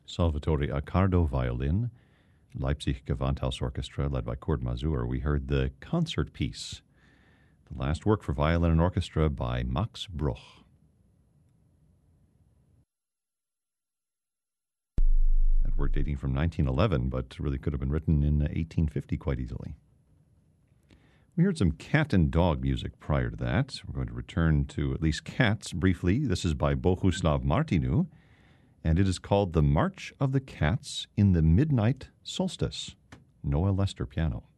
Salvatore Accardo, violin. Leipzig Gewandhaus Orchestra, led by Kurt Masur. We heard the concert piece, the last work for violin and orchestra by Max Bruch. That work dating from 1911, but really could have been written in 1850 quite easily. We heard some cat and dog music prior to that. We're going to return to at least cats briefly. This is by Bohuslav Martinu, and it is called The March of the Cats in the Midnight Solstice. Noah Lester, piano.